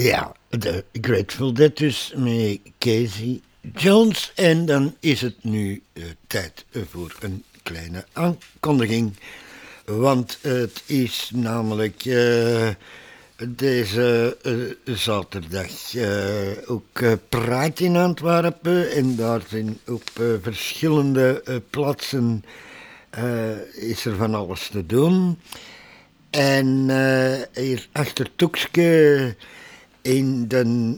Ja, de Grateful Dead dus met Casey Jones. En dan is het nu tijd voor een kleine aankondiging. Want het is namelijk deze zaterdag ook Pride in Antwerpen. En daar zijn op verschillende plaatsen is er van alles te doen. En hier achter Toekske in de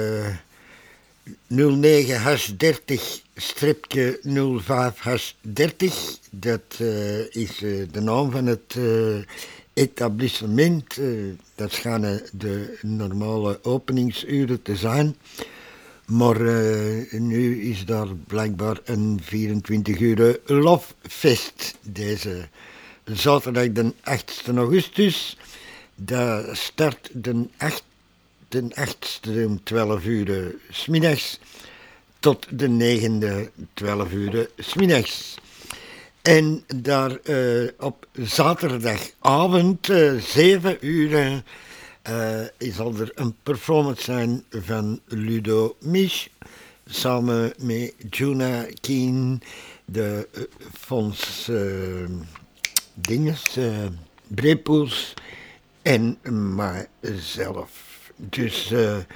09-30-05-30, dat is de naam van het etablissement. Dat schijnen de normale openingsuren te zijn. Maar nu is daar blijkbaar een 24 uur Lovefest deze zaterdag de 8 augustus. Dat start de 8e om 12 uur 's middags tot de 9e 12 uur 's middags. En daar op zaterdagavond 7 uur zal er een performance zijn van Ludo Mich samen met Juna Keen, de Fons Brepoels en mijzelf. Dus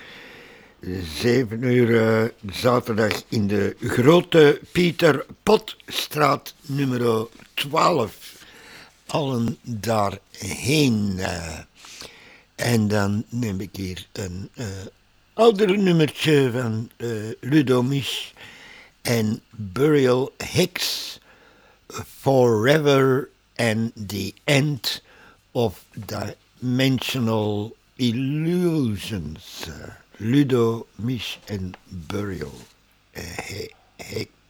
7 uur zaterdag in de Grote Pieter Potstraat nummer 12. Allen daarheen. En dan neem ik hier een ouder nummertje van Ludo Mich en Burial Hicks, Forever and the End of Dimensional Illusions. Ludo Mich en Burial Hicks.